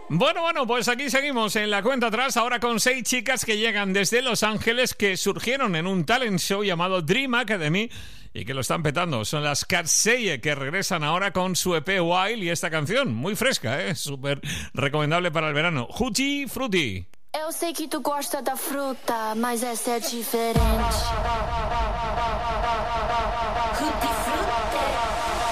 Bueno, pues aquí seguimos en la cuenta atrás, ahora con 6 chicas que llegan desde Los Ángeles, que surgieron en un talent show llamado Dream Academy y que lo están petando. Son las Katseye, que regresan ahora con su EP Wild y esta canción, muy fresca, súper recomendable para el verano. Hootie Fruity. Eu sei que tu gosta da fruta, mas essa é diferente. Hootie Fruity.